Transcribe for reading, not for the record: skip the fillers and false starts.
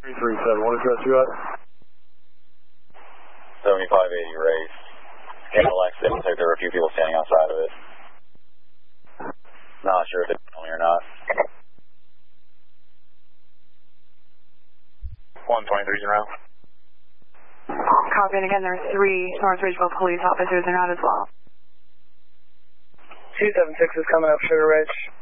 337, what address you at? 7580 race. Handle exit, looks like there were a few people standing outside of it. Not sure if it's only or not. 123's around. Copy, and again, there are 3 North Ridgeville police officers in route as well. 276 is coming up Sugar Ridge.